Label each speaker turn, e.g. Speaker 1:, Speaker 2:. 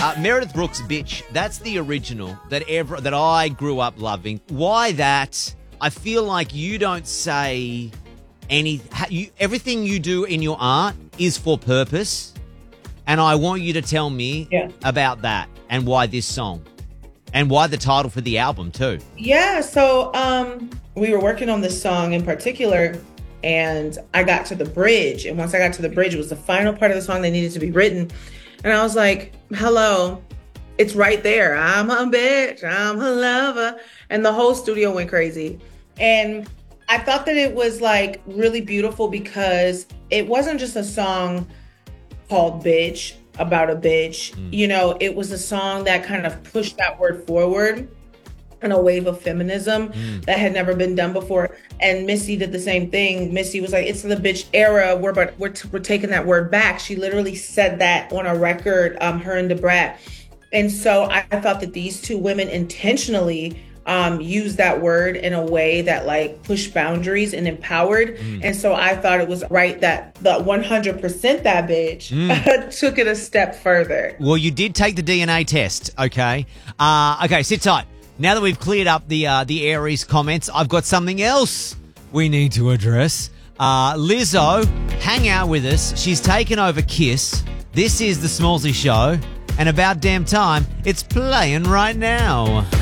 Speaker 1: Meredith Brooks' Bitch, that's the original that I grew up loving. Why that? I feel like you don't say everything you do in your art is for purpose, and I want you to tell me about that and why this song and why the title for the album too.
Speaker 2: Yeah, so we were working on this song in particular, and I got to the bridge, and once I got to the bridge, it was the final part of the song that needed to be written, and I was like, hello, it's right there. I'm a bitch, I'm a lover, and the whole studio went crazy. And I thought that it was like really beautiful because it wasn't just a song called Bitch, about a bitch. You know, it was a song that kind of pushed that word forward in a wave of feminism that had never been done before. And Missy did the same thing. Missy was like, it's the bitch era. We're taking that word back. She literally said that on a record, her and Da Brat. And so I thought that these two women intentionally used that word in a way that like pushed boundaries and empowered. And so I thought it was right that the 100% that bitch took it a step further.
Speaker 1: Well, you did take the DNA test, okay? Okay, sit tight. Now that we've cleared up the Aries comments, I've got something else we need to address. Lizzo, hang out with us. She's taken over Kiss. This is The Smallzy Show, and about damn time, it's playing right now.